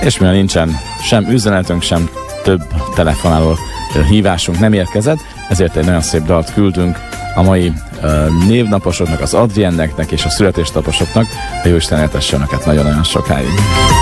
És mivel nincsen sem üzenetünk, sem több telefonáló hívásunk nem érkezett, ezért egy nagyon szép dalt küldünk a mai névnaposoknak, az Adrienneknek és a születésnaposoknak, a Jóisten éltesse önöket nagyon-nagyon sokáig.